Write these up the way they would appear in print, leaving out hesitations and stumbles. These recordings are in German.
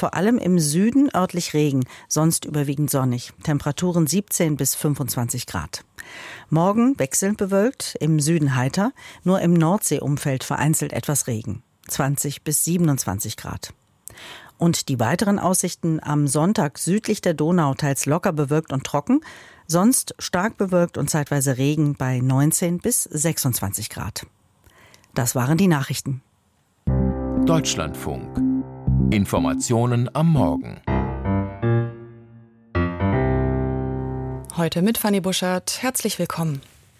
vor allem im Süden örtlich Regen, sonst überwiegend sonnig. Temperaturen 17 bis 25 Grad. Morgen wechselnd bewölkt, im Süden heiter, nur im Nordseeumfeld vereinzelt etwas Regen. 20 bis 27 Grad. Und die weiteren Aussichten: am Sonntag südlich der Donau teils locker bewölkt und trocken, sonst stark bewölkt und zeitweise Regen bei 19 bis 26 Grad. Das waren die Nachrichten. Deutschlandfunk. Informationen am Morgen. Heute mit Fanny Buschert. Herzlich willkommen.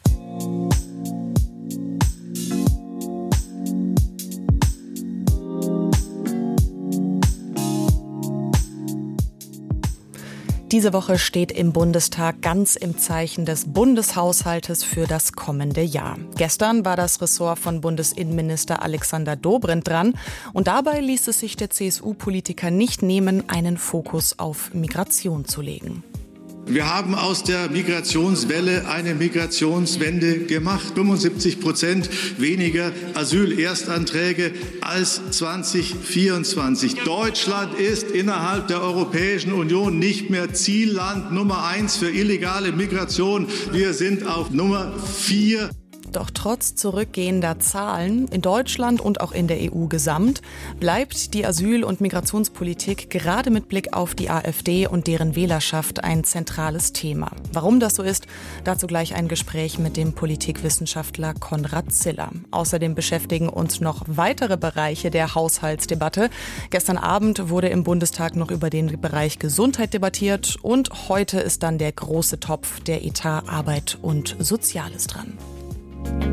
Diese Woche steht im Bundestag ganz im Zeichen des Bundeshaushaltes für das kommende Jahr. Gestern war das Ressort von Bundesinnenminister Alexander Dobrindt dran und dabei ließ es sich der CSU-Politiker nicht nehmen, einen Fokus auf Migration zu legen. Wir haben aus der Migrationswelle eine Migrationswende gemacht. 75% weniger Asylerstanträge als 2024. Deutschland ist innerhalb der Europäischen Union nicht mehr Zielland Nummer 1 für illegale Migration. Wir sind auf Nummer 4. Doch trotz zurückgehender Zahlen in Deutschland und auch in der EU gesamt bleibt die Asyl- und Migrationspolitik gerade mit Blick auf die AfD und deren Wählerschaft ein zentrales Thema. Warum das so ist, dazu gleich ein Gespräch mit dem Politikwissenschaftler Konrad Ziller. Außerdem beschäftigen uns noch weitere Bereiche der Haushaltsdebatte. Gestern Abend wurde im Bundestag noch über den Bereich Gesundheit debattiert und heute ist dann der große Topf der Etat Arbeit und Soziales dran.